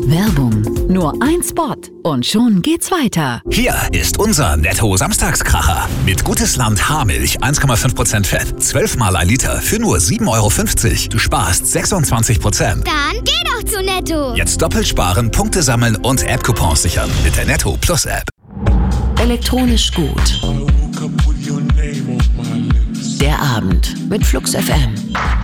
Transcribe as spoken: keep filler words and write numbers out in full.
Werbung. Nur ein Spot und schon geht's weiter. Hier ist unser Netto-Samstagskracher. Mit Gutes Land Haarmilch, eins Komma fünf Prozent Fett, zwölf Mal ein Liter für nur sieben Euro fünfzig. Du sparst sechsundzwanzig Prozent. Dann geh doch zu Netto. Jetzt doppelt sparen, Punkte sammeln und App-Coupons sichern mit der Netto Plus App. Elektronisch gut. Der Abend mit Flux F M.